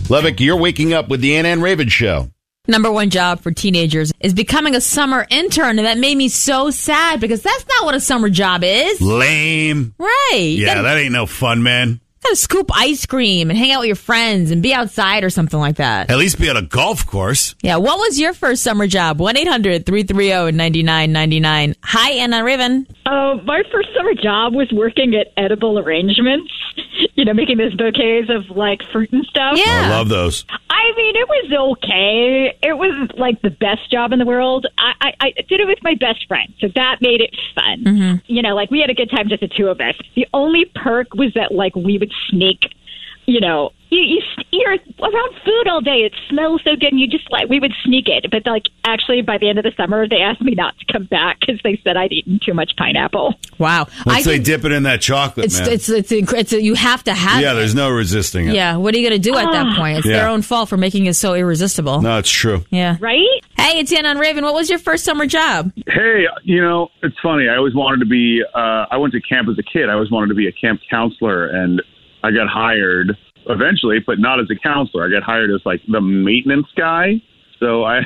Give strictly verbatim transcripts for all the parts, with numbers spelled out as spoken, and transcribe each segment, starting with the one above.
Levick, you're waking up with the Ann Ann Raven Show. Number one job for teenagers is becoming a summer intern, and that made me so sad because that's not what a summer job is. Lame. Right. You Yeah, gotta, that ain't no fun, man. gotta scoop ice cream and hang out with your friends and be outside or something like that. At least be at a golf course. Yeah, what was your first summer job? one eight hundred three three zero nine nine nine nine. Hi, Anna Raven. Uh, my first summer job was working at Edible Arrangements, you know, making those bouquets of, like, fruit and stuff. Yeah. I love those. I mean, it was okay. It wasn't, like, the best job in the world. I, I, I did it with my best friend, so that made it fun. Mm-hmm. You know, like, we had a good time, just the two of us. The only perk was that, like, we would sneak, you know, you, you, you're around food all day. It smells so good, and you just, like, we would sneak it. But, like, actually, by the end of the summer, they asked me not to come back because they said I'd eaten too much pineapple. Wow. Once I they can- dip it in that chocolate, It's, man. it's, it's, inc- it's, you have to have yeah, it. there's no resisting it. Yeah, what are you going to do at that point? It's Yeah. their own fault for making it so irresistible. No, it's true. Yeah. Right? Hey, it's Anna Raven. What was your first summer job? Hey, you know, it's funny. I always wanted to be, uh, I went to camp as a kid. I always wanted to be a camp counselor, and I got hired eventually, but not as a counselor. I got hired as, like, the maintenance guy. So I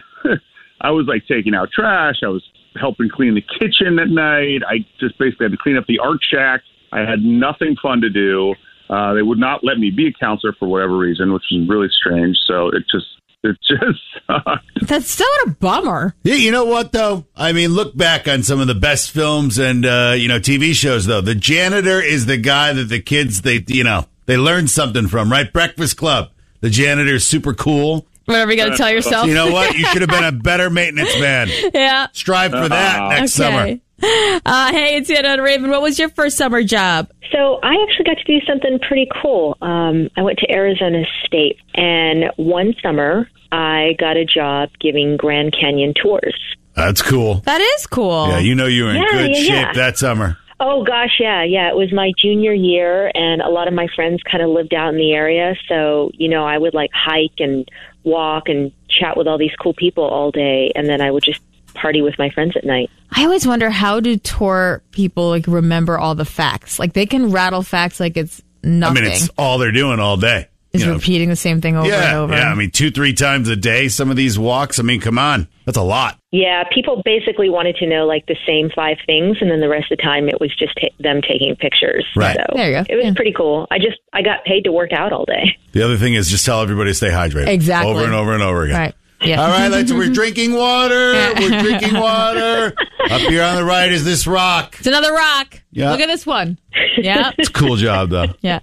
I was, like, taking out trash. I was helping clean the kitchen at night. I just basically had to clean up the art shack. I had nothing fun to do. Uh, they would not let me be a counselor for whatever reason, which is really strange. So it just, it just sucked. That's so a bummer. Yeah, you know what, though? I mean, look back on some of the best films and, uh, you know, T V shows, though. The janitor is the guy that the kids, they, you know, they learn something from, right? Breakfast Club. The janitor is super cool. Whatever you got to tell yourself. You know what? You should have been a better maintenance man. Yeah. Strive for that next summer. Okay. Uh, hey, it's Anna Raven. What was your first summer job? So I actually got to do something pretty cool. Um, I went to Arizona State, and one summer I got a job giving Grand Canyon tours. That's cool. That is cool. Yeah, you know you were in Yeah, good yeah, shape yeah. that summer. Oh, gosh, yeah, yeah. It was my junior year, and a lot of my friends kind of lived out in the area. So, you know, I would, like, hike and walk and chat with all these cool people all day, and then I would just party with my friends at night. I always wonder, how do tour people, like, remember all the facts? Like, they can rattle facts like it's nothing. I mean, it's all they're doing all day. Is You know, repeating the same thing over yeah, and over. yeah. I mean, two, three times a day, some of these walks. I mean, come on. That's a lot. Yeah, people basically wanted to know, like, the same five things, and then the rest of the time it was just ta- them taking pictures. Right. So There you go. it was Yeah. pretty cool. I just, I got paid to work out all day. The other thing is just tell everybody to stay hydrated. Exactly. Over and over and over again. Right. Yeah. All right, let's, we're drinking water. We're drinking water. Up here on the right is this rock. It's another rock. Yeah. Look at this one. Yeah. It's a cool job, though. Yeah.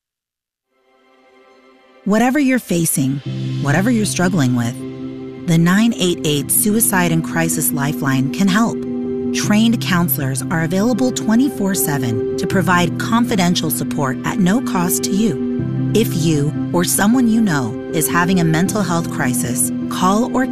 Whatever you're facing, whatever you're struggling with, the nine eight eight Suicide and Crisis Lifeline can help. Trained counselors are available twenty-four seven to provide confidential support at no cost to you. If you or someone you know is having a mental health crisis, call or